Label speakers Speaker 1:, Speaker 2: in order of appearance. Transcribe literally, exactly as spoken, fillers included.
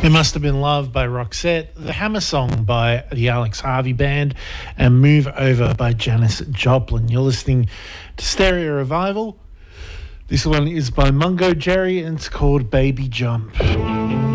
Speaker 1: It Must Have Been Love by Roxette, The Hammer Song by the Alex Harvey Band, and Move Over by Janis Joplin. You're listening to Stereo Revival. This one is by Mungo Jerry and it's called Baby Jump.